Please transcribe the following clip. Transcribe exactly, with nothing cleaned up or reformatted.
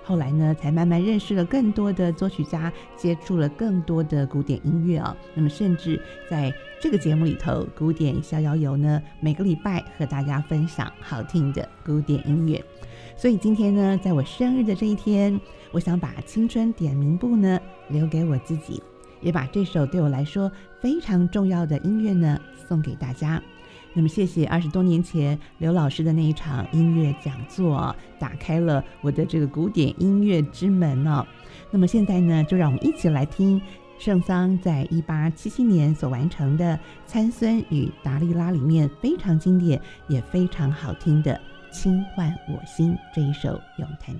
后来呢才慢慢认识了更多的作曲家，接触了更多的古典音乐啊。那么甚至在这个节目里头，古典逍遥游呢每个礼拜和大家分享好听的古典音乐。所以今天呢，在我生日的这一天，我想把青春点名簿呢留给我自己，也把这首对我来说非常重要的音乐呢送给大家。那么谢谢二十多年前刘老师的那一场音乐讲座啊，打开了我的这个古典音乐之门哦。那么现在呢，就让我们一起来听圣桑在一八七七年所完成的《参孙与达利拉》里面非常经典也非常好听的《轻唤我心》这一首咏叹。